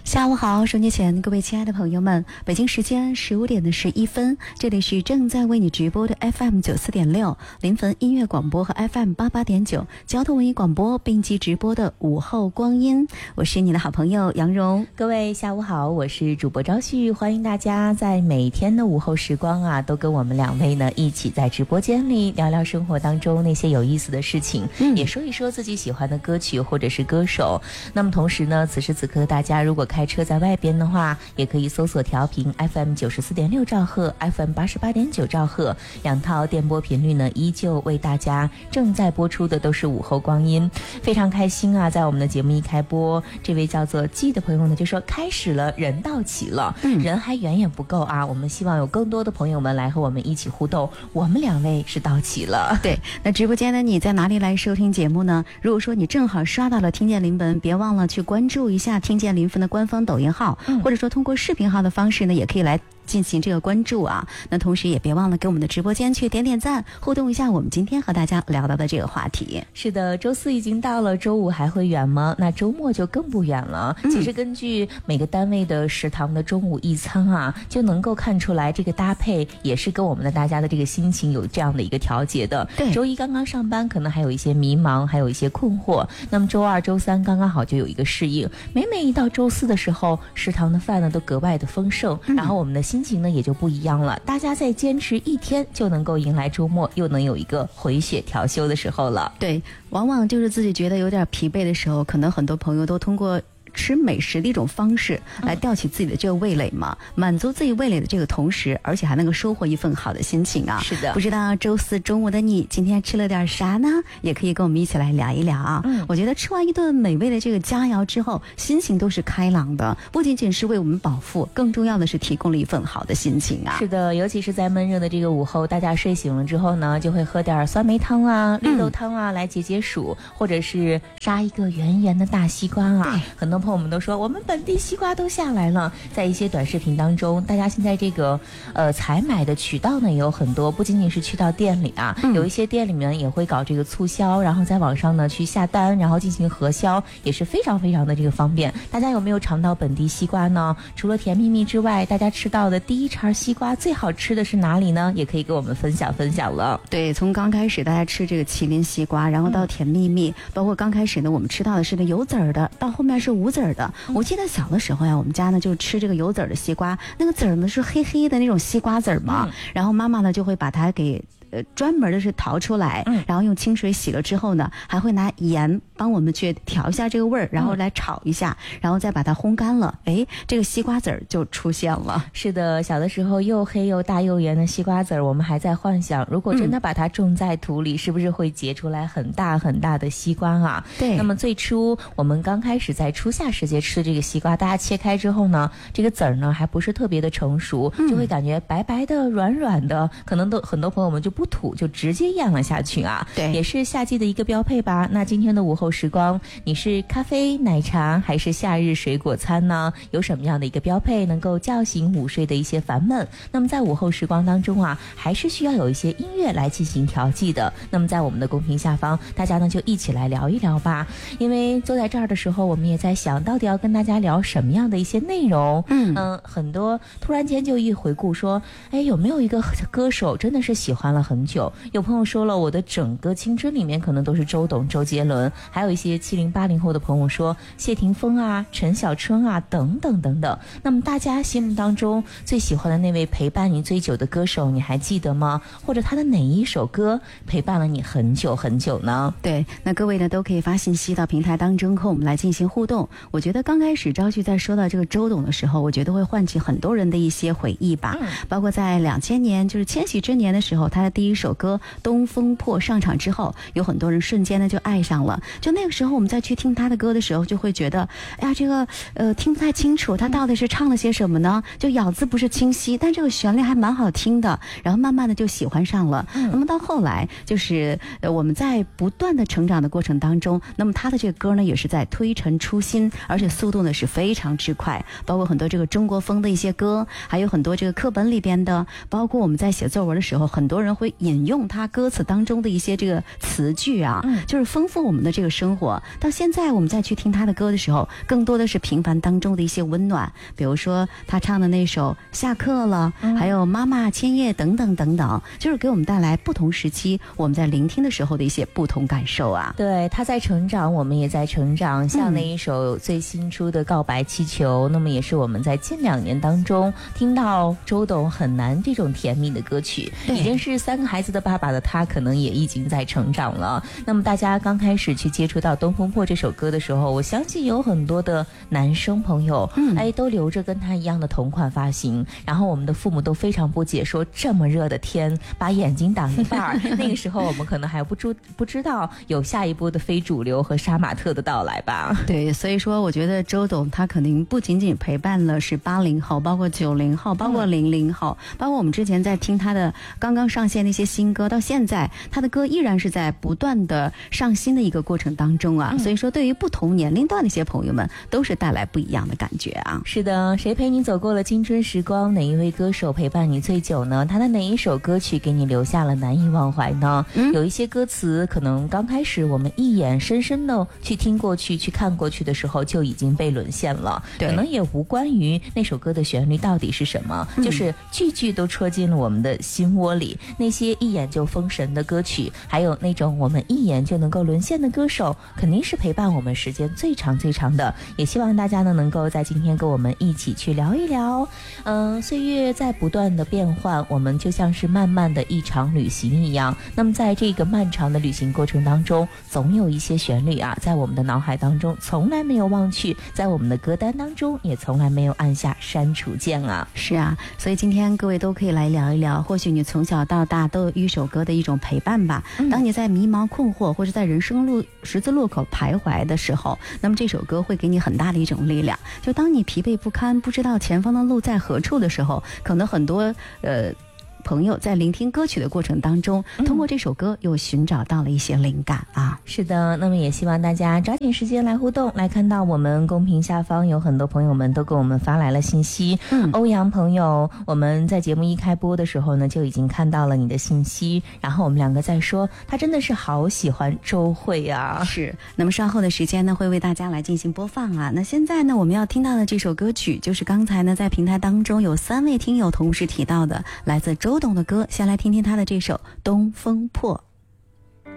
下午好，收机前各位亲爱的朋友们，北京时间15点11分，这里是正在为你直播的 FM 94.6临汾音乐广播和 FM 88.9交通文艺广播并机直播的午后光阴，我是你的好朋友杨蓉。 各位下午好，我是主播朝旭，欢迎大家在每天的午后时光啊，都跟我们两位呢一起在直播间里聊聊生活当中那些有意思的事情，也说一说自己喜欢的歌曲或者是歌手。那么同时呢，此时此刻的大家如果开车在外边的话，也可以搜索调频 FM 94.6兆赫 FM 88.9兆赫，两套电波频率呢依旧为大家正在播出的都是午后光阴。非常开心啊，在我们的节目一开播，这位叫做季的朋友呢就说开始了，人到齐了，人还远远不够啊，我们希望有更多的朋友们来和我们一起互动，我们两位是到齐了。 对，那直播间的你在哪里来收听节目呢？如果说你正好刷到了听见临汾，别忘了去关注一下听见临汾的官方抖音号，或者说通过视频号的方式呢，也可以来进行这个关注啊。那同时也别忘了给我们的直播间去点点赞，互动一下我们今天和大家聊到的这个话题。 是的，周四已经到了，周五还会远吗？那周末就更不远了。其实根据每个单位的食堂的中午一餐啊，就能够看出来这个搭配也是跟我们的大家的这个心情有这样的一个调节的。 对， 周一刚刚上班可能还有一些迷茫，还有一些困惑，那么周二周三刚刚好就有一个适应。每一到周四的时候，食堂的饭呢都格外的丰盛，然后我们的心情呢也就不一样了，大家再坚持一天就能够迎来周末，又能有一个回血调休的时候了。 对，往往就是自己觉得有点疲惫的时候，可能很多朋友都通过吃美食的一种方式来吊起自己的这个味蕾嘛，满足自己味蕾的这个同时，而且还能够收获一份好的心情啊。 是的， 不知道周四中午的你今天吃了点啥呢？也可以跟我们一起来聊一聊啊。我觉得吃完一顿美味的这个佳肴之后，心情都是开朗的，不仅仅是为我们饱腹，更重要的是提供了一份好的心情啊。 是的，尤其是在闷热的这个午后，大家睡醒了之后呢，就会喝点酸梅汤啊、绿豆汤啊来解解暑，或者是杀一个圆圆的大西瓜啊。很多朋友们都说我们本地西瓜都下来了，在一些短视频当中，大家现在这个采买的渠道呢也有很多，不仅仅是去到店里啊，有一些店里面也会搞这个促销，然后在网上呢去下单，然后进行核销，也是非常非常的这个方便。大家有没有尝到本地西瓜呢？除了甜蜜蜜之外，大家吃到的第一茬西瓜最好吃的是哪里呢？也可以跟我们分享分享了。 对，从刚开始大家吃这个麒麟西瓜，然后到甜蜜蜜，包括刚开始呢我们吃到的是那有籽儿的，到后面是无籽儿的。我记得小的时候呀，我们家呢就吃这个有籽儿的西瓜，那个籽儿呢是黑黑的那种西瓜籽儿嘛，然后妈妈呢就会把它给专门的是淘出来，然后用清水洗了之后呢，还会拿盐帮我们去调一下这个味儿，然后来炒一下，然后再把它烘干了，哎，这个西瓜籽儿就出现了。 是的，小的时候又黑又大又圆的西瓜籽儿，我们还在幻想，如果真的把它种在土里，是不是会结出来很大很大的西瓜啊？ 对。 那么最初我们刚开始在初夏时节吃的这个西瓜，大家切开之后呢，这个籽儿呢还不是特别的成熟，就会感觉白白的、软软的，可能都很多朋友们就不吐，就直接咽了下去啊。 对， 也是夏季的一个标配吧。那今天的午后时光，你是咖啡、奶茶还是夏日水果餐呢？有什么样的一个标配能够叫醒午睡的一些烦闷？那么在午后时光当中啊，还是需要有一些音乐来进行调剂的。那么在我们的公屏下方，大家呢就一起来聊一聊吧。因为坐在这儿的时候，我们也在想，到底要跟大家聊什么样的一些内容？很多突然间就一回顾说，哎，有没有一个歌手真的是喜欢了很久？有朋友说了，我的整个青春里面可能都是周董、周杰伦，还有一些70、80后的朋友说谢霆锋啊、陈小春啊等等等等。那么大家心目当中最喜欢的那位陪伴你最久的歌手，你还记得吗？或者他的哪一首歌陪伴了你很久很久呢？ 对，那各位呢都可以发信息到平台当中和我们来进行互动。我觉得刚开始朝旭在说到这个周董的时候，我觉得会唤起很多人的一些回忆吧，包括在2000年就是千禧之年的时候，他的第一首歌《东风破》上场之后，有很多人瞬间呢就爱上了。就那个时候我们再去听他的歌的时候，就会觉得哎呀，这个听不太清楚他到底是唱了些什么呢，就咬字不是清晰，但这个旋律还蛮好听的，然后慢慢的就喜欢上了。那么到后来就是我们在不断的成长的过程当中，那么他的这个歌呢也是在推陈出新，而且速度呢是非常之快，包括很多这个中国风的一些歌，还有很多这个课本里边的，包括我们在写作文的时候，很多人会引用他歌词当中的一些这个词句啊，就是丰富我们的这个生活。到现在我们再去听他的歌的时候，更多的是平凡当中的一些温暖，比如说他唱的那首下课了，还有妈妈千叶等等等等，就是给我们带来不同时期我们在聆听的时候的一些不同感受啊。 对，他在成长，我们也在成长。像那一首最新出的《告白气球》，那么也是我们在近2年当中听到周董很难这种甜蜜的歌曲。已经是3个孩子的爸爸的他，可能也已经在成长了。那么大家刚开始去接触到《东风破》这首歌的时候，我相信有很多的男生朋友，都留着跟他一样的同款发型，然后我们的父母都非常不解，说这么热的天，把眼睛挡一半。那个时候我们可能还不知道有下一波的非主流和杀马特的到来吧。 对，所以说我觉得周董他肯定不仅仅陪伴了是80后，包括90后，包括00后，包括我们之前在听他的刚刚上线的一些新歌，到现在他的歌依然是在不断的上新的一个过程当中啊。所以说对于不同年龄段的一些朋友们都是带来不一样的感觉啊。 是的，谁陪你走过了青春时光，哪一位歌手陪伴你最久呢？他的哪一首歌曲给你留下了难以忘怀呢？有一些歌词可能刚开始我们一眼深深的去听过去去看过去的时候就已经被沦陷了，可能也无关于那首歌的旋律到底是什么，就是句句都戳进了我们的心窝里。那些一眼就封神的歌曲，还有那种我们一眼就能够沦陷的歌手，肯定是陪伴我们时间最长最长的。也希望大家呢能够在今天跟我们一起去聊一聊。岁月在不断的变换，我们就像是漫漫的一场旅行一样。那么在这个漫长的旅行过程当中，总有一些旋律啊，在我们的脑海当中从来没有忘去，在我们的歌单当中也从来没有按下删除键啊。 是啊，所以今天各位都可以来聊一聊，或许你从小到大都有一首歌的一种陪伴吧。当你在迷茫困惑或者在人生十字路口徘徊的时候，那么这首歌会给你很大的一种力量。就当你疲惫不堪，不知道前方的路在何处的时候，可能很多朋友在聆听歌曲的过程当中，通过这首歌又寻找到了一些灵感啊。 是的，那么也希望大家抓紧时间来互动，来看到我们公屏下方有很多朋友们都给我们发来了信息。欧阳朋友，我们在节目一开播的时候呢，就已经看到了你的信息，然后我们2个在说，他真的是好喜欢周蕙啊。 是，那么稍后的时间呢，会为大家来进行播放啊。那现在呢，我们要听到的这首歌曲，就是刚才呢在平台当中有3位听友同时提到的，来自周董的歌，先来听听他的这首《东风破》。